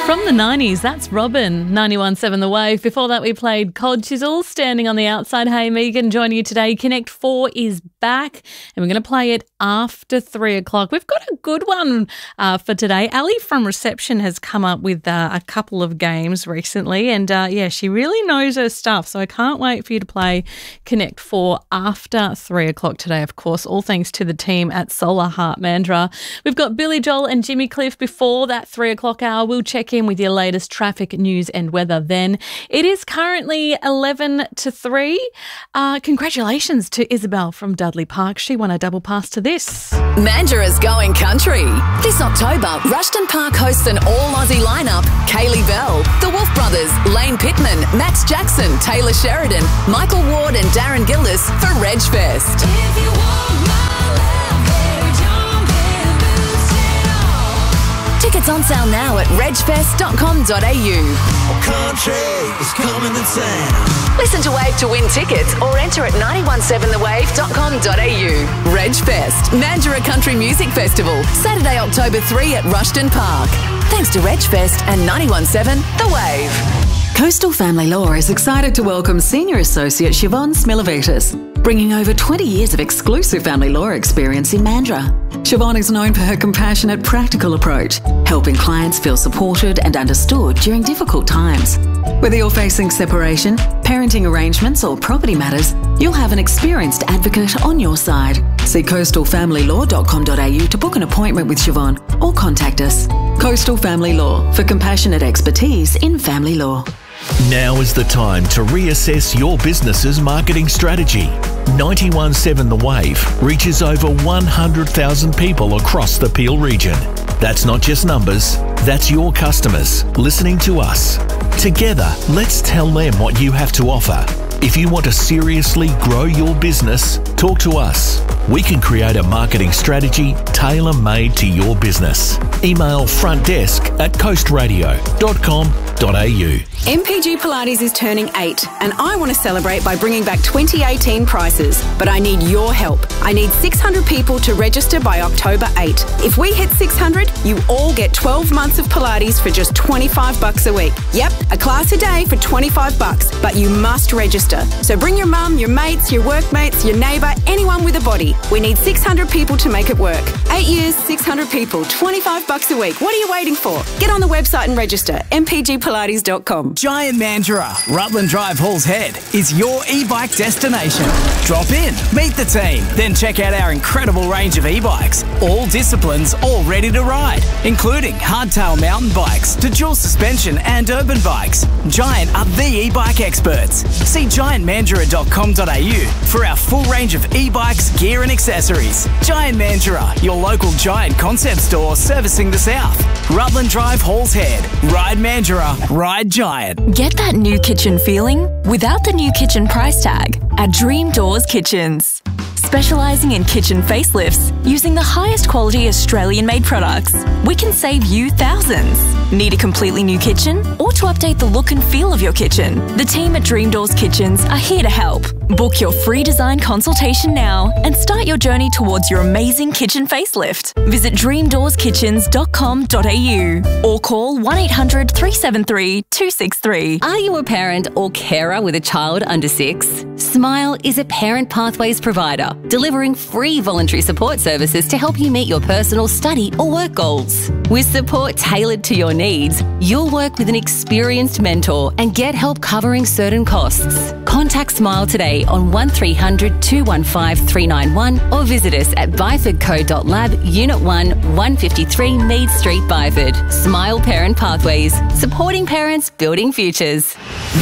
From the 90s, that's Robin, 91.7 The Wave. Before that, we played Cold Chisel, Standing on the Outside. Hey, Megan, joining you today. Connect 4 is back, and we're going to play it after 3 o'clock. We've got a good one for today. Ali from Reception has come up with a couple of games recently, and she really knows her stuff, so I can't wait for you to play Connect 4 after 3 o'clock today, of course, all thanks to the team at Solar Heart Mandurah. We've got Billy Joel and Jimmy Cliff before that 3 o'clock hour. We'll check in with your latest traffic, news and weather then. It is currently 11 to 3. Congratulations to Isabel from Dudley Park. She won a double pass to this. Mandurah's going country. This October, Rushton Park hosts an all-Aussie lineup. Kaylee Bell, the Wolf Brothers, Lane Pittman, Max Jackson, Taylor Sheridan, Michael Ward and Darren Gillis for Reg Fest. Tickets on sale now at regfest.com.au. Country is coming to town. Listen to Wave to win tickets or enter at 917thewave.com.au. Reg Fest, Mandurah Country Music Festival, Saturday, October 3 at Rushton Park. Thanks to Reg Fest and 917 The Wave. Coastal Family Law is excited to welcome Senior Associate Siobhan Smilovitis, bringing over 20 years of exclusive family law experience in Mandurah. Siobhan is known for her compassionate, practical approach, helping clients feel supported and understood during difficult times. Whether you're facing separation, parenting arrangements or property matters, you'll have an experienced advocate on your side. See coastalfamilylaw.com.au to book an appointment with Siobhan or contact us. Coastal Family Law, for compassionate expertise in family law. Now is the time to reassess your business's marketing strategy. 91.7 The Wave reaches over 100,000 people across the Peel region. That's not just numbers, that's your customers listening to us. Together, let's tell them what you have to offer. If you want to seriously grow your business, talk to us. We can create a marketing strategy tailor-made to your business. Email frontdesk@coastradio.com.au. MPG Pilates is turning 8 and I want to celebrate by bringing back 2018 prices, but I need your help. I need 600 people to register by October 8. If we hit 600, you all get 12 months of Pilates for just $25 a week. Yep, a class a day for $25, but you must register. So bring your mum, your mates, your workmates, your neighbour, anyone with a body. We need 600 people to make it work. 8 years, 600 people, $25 a week. What are you waiting for? Get on the website and register, mpgpilates.com. Giant Mandurah, Rutland Drive, Halls Head, is your e-bike destination. Drop in, meet the team, then check out our incredible range of e-bikes. All disciplines, all ready to ride, including hardtail mountain bikes to dual suspension and urban bikes. Giant are the e-bike experts. See giantmandurah.com.au for our full range of e-bikes, gear and accessories. Giant Mandurah, your local Giant concept store servicing the South. Rutland Drive, Halls Head. Ride Mandurah, ride Giant. Get that new kitchen feeling without the new kitchen price tag at Dream Doors Kitchens. Specialising in kitchen facelifts using the highest quality Australian-made products, we can save you thousands. Need a completely new kitchen or to update the look and feel of your kitchen? The team at Dream Doors Kitchens are here to help. Book your free design consultation now and start your journey towards your amazing kitchen facelift. Visit dreamdoorsKitchens.com.au or call 1800 373 263. Are you a parent or carer with a child under 6? Smile is a Parent Pathways provider, delivering free voluntary support services to help you meet your personal study or work goals. With support tailored to your needs, you'll work with an experienced mentor and get help covering certain costs. Contact Smile today on 1300 215 391 or visit us at byfordco.lab, Unit 1, 153 Mead Street, Byford. Smile Parent Pathways, supporting parents, building futures.